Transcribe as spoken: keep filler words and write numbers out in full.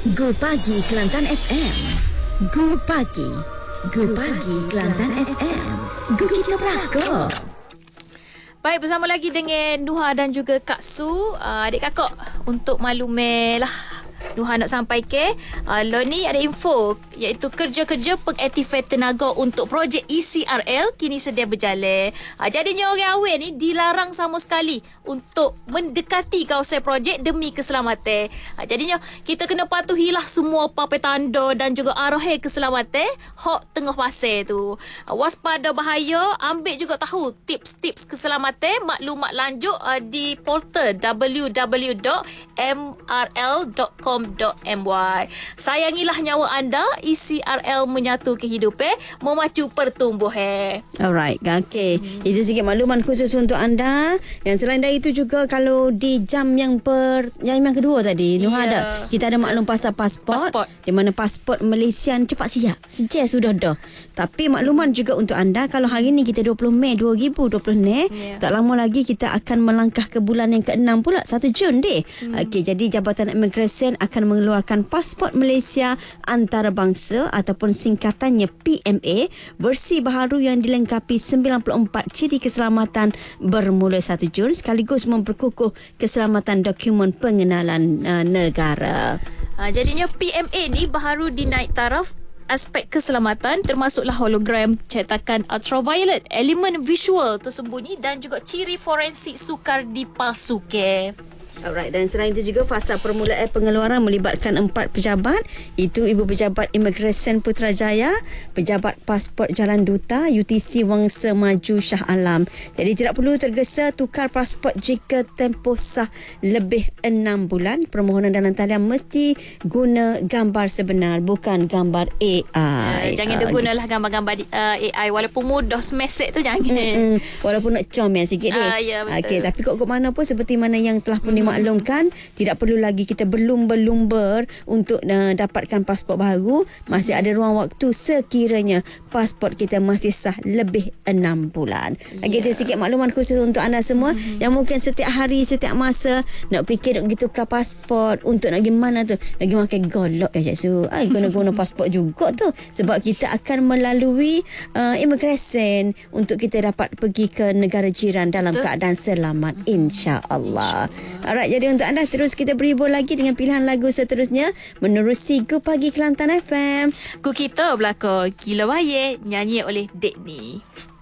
Go Pagi Kelantan F M. Go Pagi. Go Pagi Kelantan F M. Go kita belakang. Baik, bersama lagi dengan Nuha dan juga Kak Su. uh, Adik kakak, untuk maklume lah, Nuha nak sampai ke uh, lo ni ada info, iaitu kerja-kerja pengaktifan tenaga untuk projek E C R L kini sedia berjalan. uh, Jadinya orang awam ni dilarang sama sekali untuk mendekati kawasan projek demi keselamatan. uh, Jadinya kita kena patuhilah semua papan tanda dan juga arahan keselamatan hok tengah pasir tu. uh, Waspada bahaya, ambil juga tahu tips-tips keselamatan, maklumat lanjut uh, di portal w w w dot m r l dot com dot m y. Sayangilah nyawa anda. E C R L menyatu kehidupan, memacu pertumbuhan. Alright, okay. Hmm. Itu sikit makluman khusus untuk anda. Yang selain dari itu juga, kalau di jam yang per yang, yang kedua tadi, Nuha yeah. ada, kita ada maklum pasal pasport, pasport. Di mana pasport Malaysia cepat siap. Sejak sudah dah. Tapi makluman juga untuk anda, kalau hari ni kita dua puluh Mei dua ribu dua puluh ni, yeah. tak lama lagi kita akan melangkah ke bulan yang keenam pula, satu Jun deh. Hmm. Okey, jadi Jabatan Imigresen akan mengeluarkan pasport Malaysia antarabangsa ataupun singkatannya P M A versi baharu yang dilengkapi sembilan puluh empat ciri keselamatan bermula satu Jun, sekaligus memperkukuh keselamatan dokumen pengenalan uh, negara. Ha, jadinya P M A ni baharu dinaik taraf aspek keselamatan, termasuklah hologram, cetakan ultraviolet, elemen visual tersembunyi dan juga ciri forensik sukar dipalsukan. Alright, dan selain itu juga fasa permulaan pengeluaran melibatkan empat pejabat, itu Ibu Pejabat Imigresen Putrajaya, Pejabat Pasport Jalan Duta, U T C Wangsa Maju Shah Alam. Jadi tidak perlu tergesa tukar pasport jika tempoh sah lebih enam bulan. Permohonan dalam talian mesti guna gambar sebenar, bukan gambar A I. Uh, jangan uh, gunalah gambar-gambar uh, A I, walaupun mudah mesej tu jangan. Mm-mm. Walaupun nak comel sikit deh. Uh, ya, betul. Okay, tapi kok ke mana pun, seperti mana yang telah pun dimaklumkan, tidak perlu lagi kita berlumba-lumba untuk uh, dapatkan pasport baru. Masih ada ruang waktu sekiranya pasport kita masih sah lebih enam bulan. Lagi yeah. Itu sikit makluman khusus untuk anda semua mm-hmm. yang mungkin setiap hari, setiap masa nak fikir nak pergi tukar pasport untuk nak pergi mana tu, nak pergi makan golok ya Cik Su. Ay, guna-guna pasport juga tu, sebab kita akan melalui uh, imigresen untuk kita dapat pergi ke negara jiran dalam Betul. keadaan selamat, insya-Allah. Alright, jadi untuk anda terus kita berhibur lagi dengan pilihan lagu seterusnya menerusi Go Pagi Kelantan F M. Go kita belakang Gila Baye, nyanyi oleh Dek Ni.